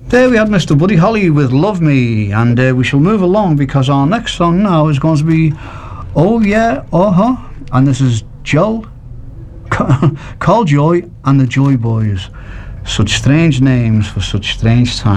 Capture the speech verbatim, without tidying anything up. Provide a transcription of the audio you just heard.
There we had Mister Buddy Holly with Love Me, and uh, we shall move along because our next song now is going to be Oh Yeah, Uh-huh, and this is Joel, Carl Joy and the Joy Boys. Such strange names for such strange times.